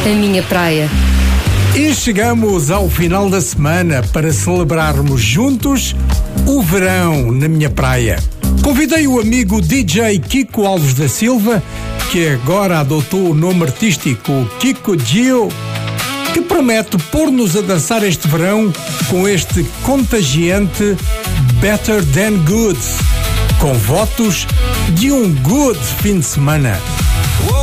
a minha praia. E chegamos ao final da semana para celebrarmos juntos o verão na minha praia. Convidei o amigo DJ Kiko Alves da Silva, que agora adotou o nome artístico Kiko Gio, que promete pôr-nos a dançar este verão com este contagiante Better Than Good, com votos de um good fim de semana.